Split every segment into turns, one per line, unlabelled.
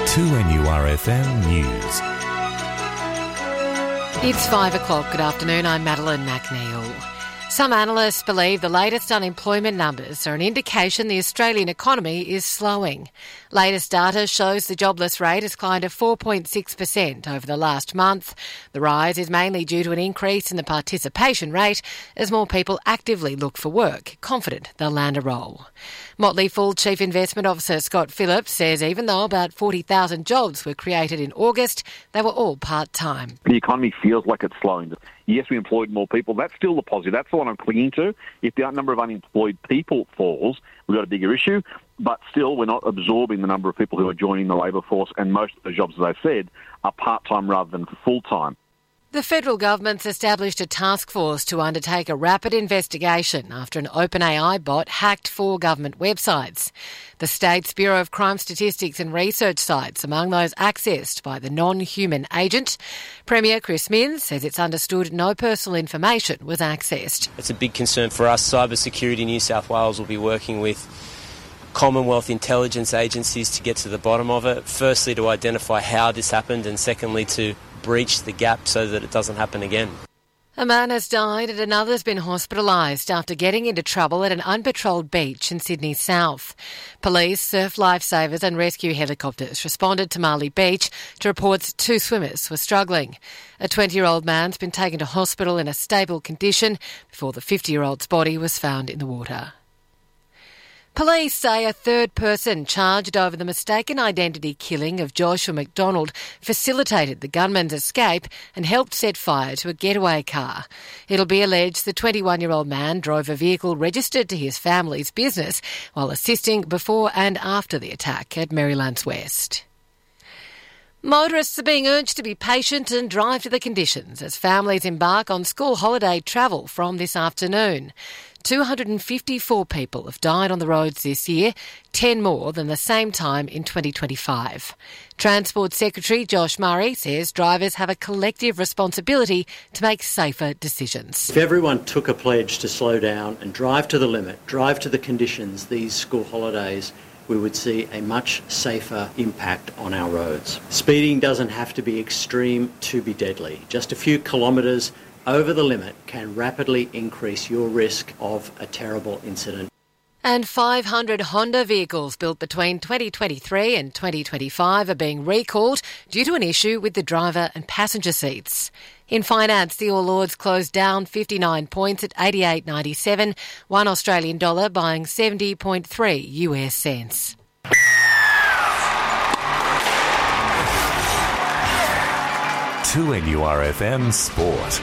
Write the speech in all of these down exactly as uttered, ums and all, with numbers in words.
two N U R F M News.
It's five o'clock. Good afternoon. I'm Madeline McNeil. Some analysts believe the latest unemployment numbers are an indication the Australian economy is slowing. Latest data shows the jobless rate has climbed to four point six percent over the last month. The rise is mainly due to an increase in the participation rate as more people actively look for work, confident they'll land a role. Motley Fool Chief Investment Officer Scott Phillips says even though about forty thousand jobs were created in August, they were all part-time.
The economy feels like it's slowing. Yes, we employed more people. That's still the positive. That's the one I'm clinging to. If the number of unemployed people falls, we've got a bigger issue. But still, we're not absorbing the number of people who are joining the labour force, and most of the jobs, as I said, are part-time rather than full-time.
The federal government's established a task force to undertake a rapid investigation after an OpenAI bot hacked four government websites. The state's Bureau of Crime Statistics and Research sites among those accessed by the non-human agent. Premier Chris Minns says it's understood no personal information was accessed.
It's a big concern for us. Cybersecurity New South Wales will be working with Commonwealth intelligence agencies to get to the bottom of it. Firstly, to identify how this happened, and secondly, to breach the gap so that it doesn't happen again.
A man has died and another's been hospitalised after getting into trouble at an unpatrolled beach in Sydney South. Police, surf lifesavers and rescue helicopters responded to Marley Beach to reports two swimmers were struggling. A twenty-year-old man's been taken to hospital in a stable condition before the fifty-year-old's body was found in the water. Police say a third person charged over the mistaken identity killing of Joshua McDonald facilitated the gunman's escape and helped set fire to a getaway car. It'll be alleged the twenty-one-year-old man drove a vehicle registered to his family's business while assisting before and after the attack at Merrylands West. Motorists are being urged to be patient and drive to the conditions as families embark on school holiday travel from this afternoon. two hundred fifty-four people have died on the roads this year, ten more than the same time in twenty twenty-five. Transport Secretary Josh Murray says drivers have a collective responsibility to make safer decisions.
If everyone took a pledge to slow down and drive to the limit, drive to the conditions these school holidays, we would see a much safer impact on our roads. Speeding doesn't have to be extreme to be deadly. Just a few kilometres over the limit can rapidly increase your risk of a terrible incident.
And five hundred Honda vehicles built between twenty twenty-three and twenty twenty-five are being recalled due to an issue with the driver and passenger seats. In finance, the All Ords closed down fifty-nine points at eighty-eight ninety-seven, one Australian dollar buying seventy point three U S cents.
two N U R F M Sport.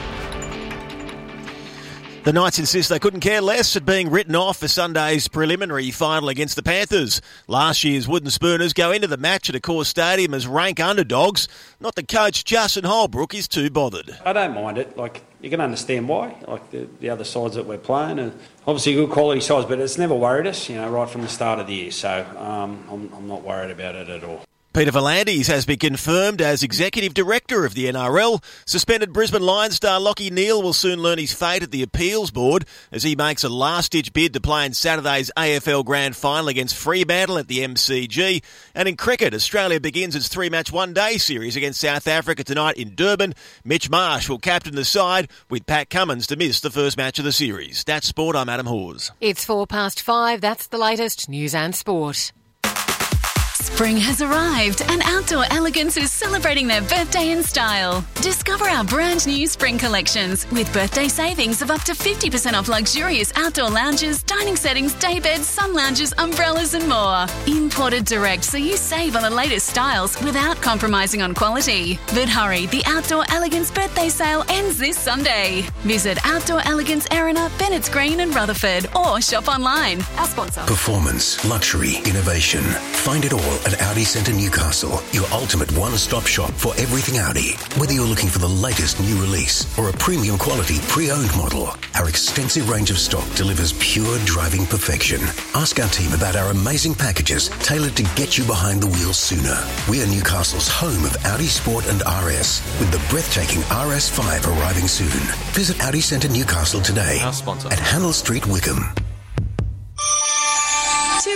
The Knights insist they couldn't care less at being written off for Sunday's preliminary final against the Panthers. Last year's Wooden Spooners go into the match at Accor Stadium as rank underdogs. Not that coach Justin Holbrook is too bothered.
I don't mind it. Like, you can understand why. Like the, the other sides that we're playing, and obviously good quality sides, but it's never worried us, you know, right from the start of the year. So um, I'm, I'm not worried about it at all.
Peter V'landys has been confirmed as Executive Director of the N R L. Suspended Brisbane Lions star Lachie Neale will soon learn his fate at the Appeals Board as he makes a last-ditch bid to play in Saturday's A F L Grand Final against Fremantle at the M C G. And in cricket, Australia begins its three-match one-day series against South Africa tonight in Durban. Mitch Marsh will captain the side, with Pat Cummins to miss the first match of the series. That's Sport, I'm Adam Hawes.
It's four past five. That's the latest news and sport.
Spring has arrived and Outdoor Elegance is celebrating their birthday in style. Discover our brand new spring collections with birthday savings of up to fifty percent off luxurious outdoor lounges, dining settings, day beds, sun lounges, umbrellas and more. Imported direct so you save on the latest styles without compromising on quality. But hurry, the Outdoor Elegance birthday sale ends this Sunday. Visit Outdoor Elegance Erina, Bennett's Green and Rutherford or shop online. Our sponsor.
Performance, luxury, innovation. Find it all at Audi Centre Newcastle, your ultimate one-stop shop for everything Audi. Whether you're looking for the latest new release or a premium quality pre-owned model, our extensive range of stock delivers pure driving perfection. Ask our team about our amazing packages tailored to get you behind the wheel sooner. We are Newcastle's home of Audi Sport and R S, with the breathtaking R S five arriving soon. Visit Audi Centre Newcastle today at Hannell Street, Wickham.
two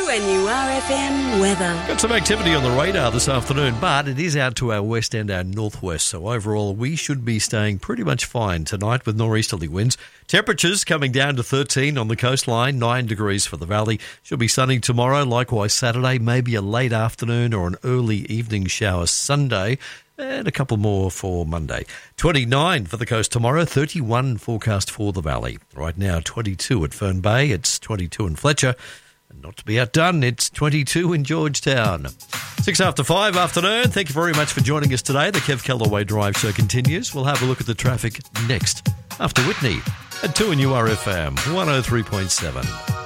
N U R F M weather.
Got some activity on the radar this afternoon, but it is out to our west and our northwest, so overall we should be staying pretty much fine tonight with nor'easterly winds. Temperatures coming down to thirteen on the coastline, nine degrees for the valley. Should be sunny tomorrow, likewise Saturday, maybe a late afternoon or an early evening shower Sunday, and a couple more for Monday. twenty-nine for the coast tomorrow, thirty-one forecast for the valley. Right now, twenty-two at Fern Bay, it's twenty-two in Fletcher. And not to be outdone, it's twenty-two in Georgetown. Six after five afternoon. Thank you very much for joining us today. The Kev Callaway Drive Show continues. We'll have a look at the traffic next after Whitney at two N U R F M one oh three point seven.